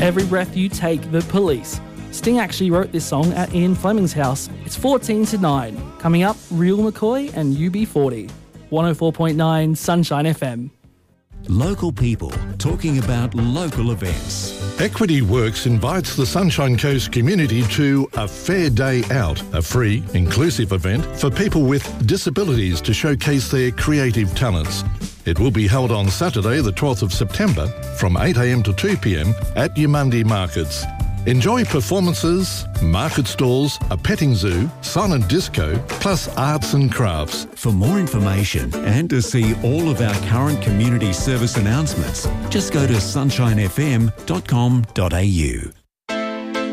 Every Breath You Take, The Police. Sting actually wrote this song at Ian Fleming's house. It's 14 to 9. Coming up, Real McCoy and UB40. 104.9 Sunshine FM. Local people talking about local events. Equity Works invites the Sunshine Coast community to A Fair Day Out, a free, inclusive event for people with disabilities to showcase their creative talents. It will be held on Saturday, the 12th of September, from 8 a.m. to 2 p.m. at Yamundi Markets. Enjoy performances, market stalls, a petting zoo, silent disco, plus arts and crafts. For more information and to see all of our current community service announcements, just go to sunshinefm.com.au.